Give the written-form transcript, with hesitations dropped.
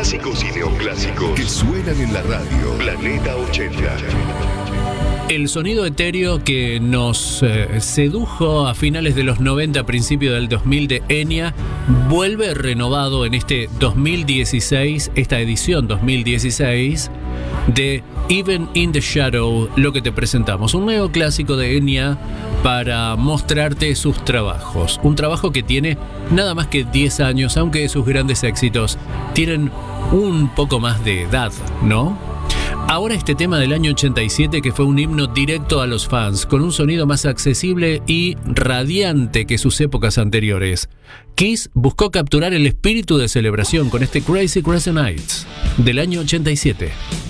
clásicos y neoclásicos que suenan en la radio. Planeta 80. El sonido etéreo que nos sedujo a finales de los 90, principio del 2000 de Enya, vuelve renovado en este 2016, esta edición 2016 de Even in the Shadow, lo que te presentamos. Un nuevo clásico de Enya para mostrarte sus trabajos. Un trabajo que tiene nada más que 10 años, aunque sus grandes éxitos tienen un poco más de edad, ¿no? Ahora este tema del año 87 que fue un himno directo a los fans, con un sonido más accesible y radiante que sus épocas anteriores. Kiss buscó capturar el espíritu de celebración con este Crazy Crazy Nights del año 87.